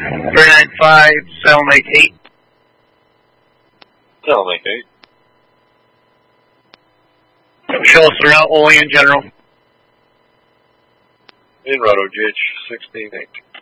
395, Salamake 8. Salamake 8. Show us the route, Olean General. In Roto GH 16-8.